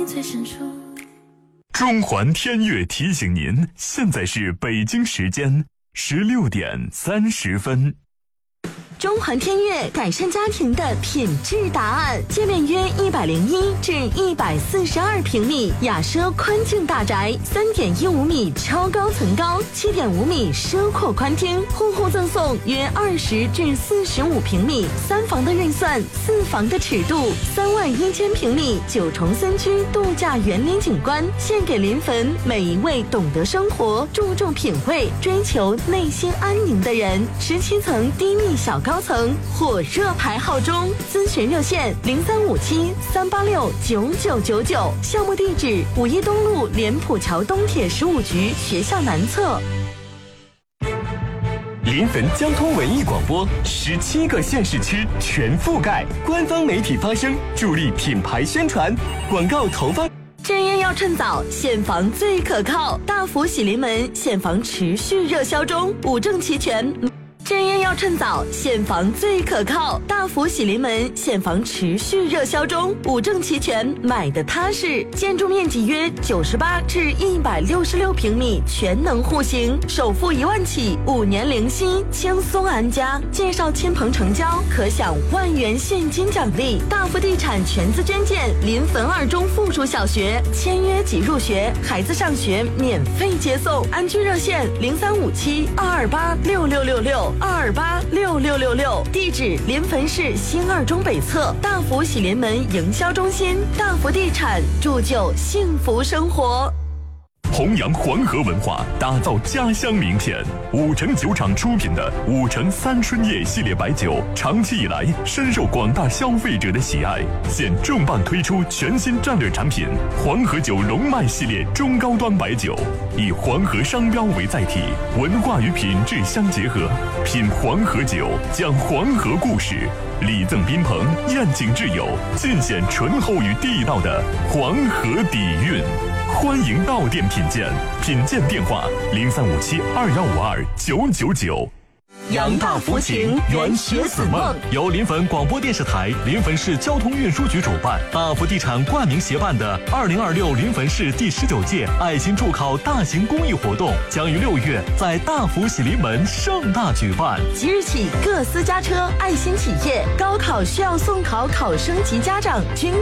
最深处。 中环天悦提醒您，现在是北京时间16:30。 中环天悦改善家庭的品质答案，界面约101至142平米，雅奢宽境大宅，3.15米超高层高，7.5米奢阔宽厅，户户赠送约20至45平米3房的运算，4房的尺度，31000平米9重3居度假园林景观，献给临汾每一位懂得生活、注重品味、追求内心安宁的人。17层低密小高层火热排号中，咨询热线0357-386-9999，项目地址5一东路莲浦桥东铁15局学校南侧。 临汾交通文艺广播，17个县市区全覆盖，官方媒体发声，助力品牌宣传，广告投放。 正业要趁早，现房最可靠，大福喜临门现房持续热销中，五证齐全。正业要趁早，现房最可靠，大福喜临门现房持续热销中，五证齐全，买的踏实。建筑面积约98至166平米，全能户型，首付1万起，5年零息，轻松安家。介绍亲朋成交，可享1万元现金奖励。大福地产全资捐建临汾2中附属小学，签约即入学，孩子上学免费接送。安居热线0357-228-6666。228-6666，地址临汾市新2中北侧，大福喜临门营销中心，大福地产，铸就幸福生活。 弘扬黄河文化，打造家乡名片。5城酒厂出品的5城三春叶系列白酒，长期以来深受广大消费者的喜爱。现重磅推出全新战略产品黄河酒龙脉系列中高端白酒，以黄河商标为载体，文化与品质相结合。品黄河酒，讲黄河故事，礼赠宾朋，宴请挚友，尽显醇厚与地道的黄河底蕴。欢迎到店品鉴，品鉴电话0357-2152-999。 扬大福情，圆学子梦。 由临汾广播电视台、临汾市交通运输局主办，大福地产冠名协办的2026临汾市第19届爱心助考大型公益活动，将于6月在大福喜临门盛大举办。 即日起，各私家车、爱心企业、高考需要送考考生及家长均